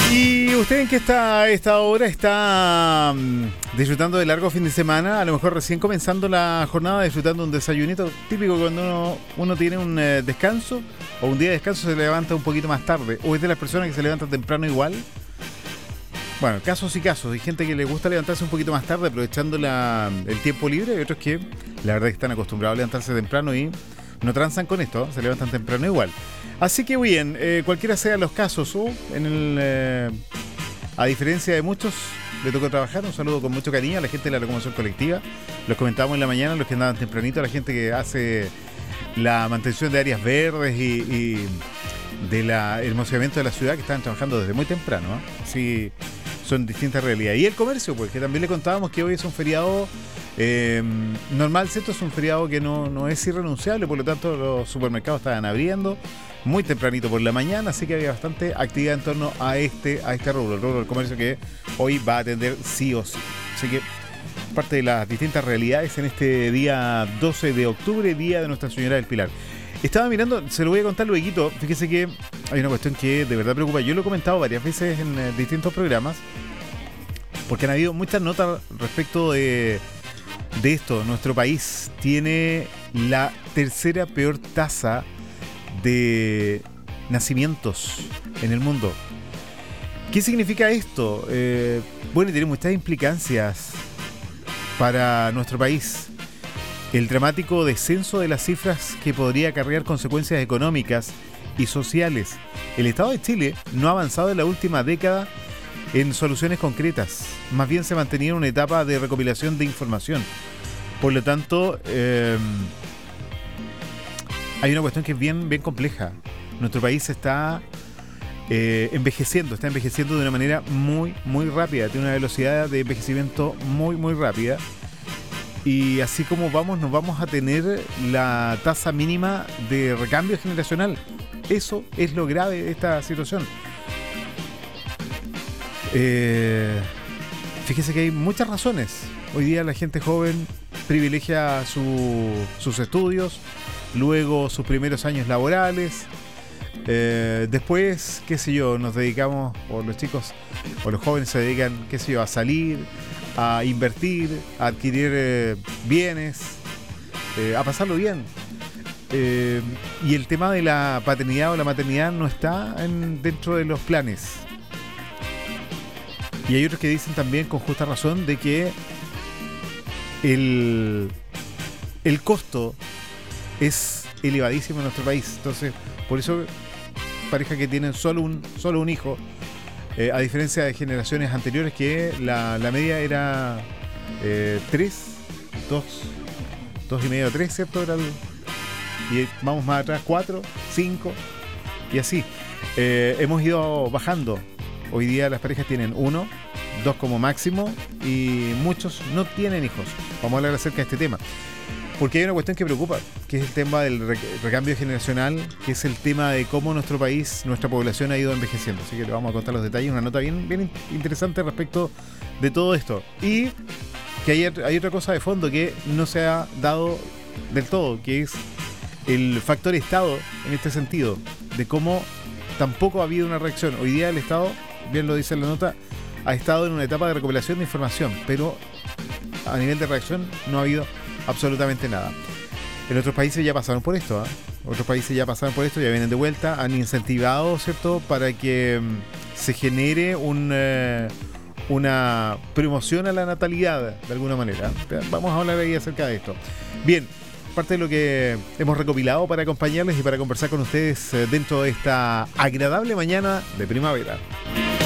¿Y usted en qué está a esta hora? ¿Está disfrutando de largo fin de semana? A lo mejor recién comenzando la jornada, disfrutando un desayunito típico cuando uno tiene un descanso o un día de descanso, se levanta un poquito más tarde. ¿O es de las personas que se levantan temprano igual? Bueno, casos y casos. Hay gente que le gusta levantarse un poquito más tarde aprovechando el tiempo libre, y otros que la verdad es que están acostumbrados a levantarse temprano y no transan con esto, se levantan temprano igual. Así que bien, cualquiera sean los casos, a diferencia de muchos, le tocó trabajar. Un saludo con mucho cariño a la gente de la locomoción colectiva. Los comentábamos en la mañana, los que andaban tempranito, a la gente que hace la mantención de áreas verdes y el hermoseamiento de la ciudad, que estaban trabajando desde muy temprano, ¿eh? Sí, son distintas realidades. Y el comercio, pues, que también le contábamos que hoy es un feriado normal, ¿cierto? Es un feriado que no es irrenunciable, por lo tanto los supermercados estaban abriendo muy tempranito por la mañana, así que había bastante actividad en torno a este rubro, el rubro del comercio, que hoy va a atender sí o sí. Así que parte de las distintas realidades en este día 12 de octubre, día de Nuestra Señora del Pilar. Estaba mirando, se lo voy a contar luego. Fíjese que hay una cuestión que de verdad preocupa. Yo lo he comentado varias veces en distintos programas, porque han habido muchas notas respecto de esto. Nuestro país tiene la tercera peor tasa de nacimientos en el mundo. ¿Qué significa esto? Bueno, tiene muchas implicancias para nuestro país. El dramático descenso de las cifras, que podría acarrear consecuencias económicas y sociales. El Estado de Chile no ha avanzado en la última década en soluciones concretas. Más bien se mantenía en una etapa de recopilación de información. Por lo tanto, hay una cuestión que es bien compleja. Nuestro país está envejeciendo de una manera muy rápida. Tiene una velocidad de envejecimiento muy rápida. Y así como nos vamos a tener la tasa mínima de recambio generacional. Eso es lo grave de esta situación. Fíjese que hay muchas razones. Hoy día la gente joven privilegia sus estudios, luego sus primeros años laborales. Después, qué sé yo, nos dedicamos, o los chicos o los jóvenes se dedican, qué sé yo, a salir, a invertir, a adquirir bienes, a pasarlo bien. Y el tema de la paternidad o la maternidad no está dentro de los planes. Y hay otros que dicen también con justa razón de que el costo es elevadísimo en nuestro país. Entonces, por eso parejas que tienen solo un hijo, a diferencia de generaciones anteriores que la media era 2,5, 3, ¿cierto? Y vamos más atrás, 4, 5 y así. Hemos ido bajando. Hoy día las parejas tienen 1, 2 como máximo, y muchos no tienen hijos. Vamos a hablar acerca de este tema, porque hay una cuestión que preocupa, que es el tema del recambio generacional, que es el tema de cómo nuestro país, nuestra población ha ido envejeciendo. Así que le vamos a contar los detalles, una nota bien interesante respecto de todo esto. Y que hay otra cosa de fondo que no se ha dado del todo, que es el factor Estado en este sentido, de cómo tampoco ha habido una reacción. Hoy día el Estado, bien lo dice la nota, ha estado en una etapa de recopilación de información, pero a nivel de reacción no ha habido absolutamente nada. En otros países ya pasaron por esto, ya vienen de vuelta, han incentivado, ¿cierto?, para que se genere una promoción a la natalidad, de alguna manera. Vamos a hablar ahí acerca de esto. Bien, parte de lo que hemos recopilado para acompañarles y para conversar con ustedes dentro de esta agradable mañana de primavera.